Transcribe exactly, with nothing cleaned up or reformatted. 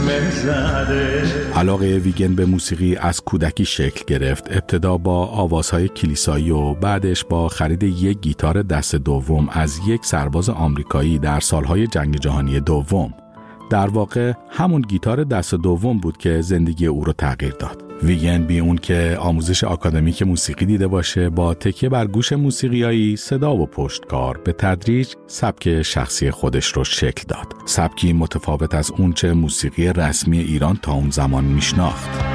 علاقه ویگن به موسیقی از کودکی شکل گرفت، ابتدا با آوازهای کلیسایی و بعدش با خرید یک گیتار دست دوم از یک سرباز آمریکایی در سالهای جنگ جهانی دوم. در واقع همون گیتار دست دوم بود که زندگی او رو تغییر داد. ویگن بی اون که آموزش آکادمیک موسیقی دیده باشه، با تکیه بر گوش موسیقیایی، صدا و پشتکار به تدریج سبک شخصی خودش رو شکل داد. سبکی متفاوت از اون چه موسیقی رسمی ایران تا اون زمان میشناخت.